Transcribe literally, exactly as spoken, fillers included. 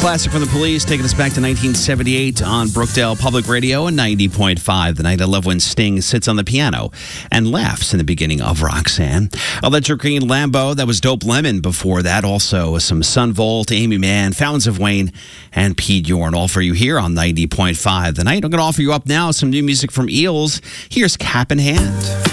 Classic from the Police, taking us back to nineteen seventy-eight on Brookdale Public Radio and ninety point five. The night I love when Sting sits on the piano and laughs in the beginning of Roxanne. Electric Green Lambo, that was Dope Lemon before that. Also some Sun Volt, Amy Mann, Fountains of Wayne, and Pete Yorn. All for you here on ninety point five. The night I'm going to offer you up now some new music from Eels. Here's Cap in Hand.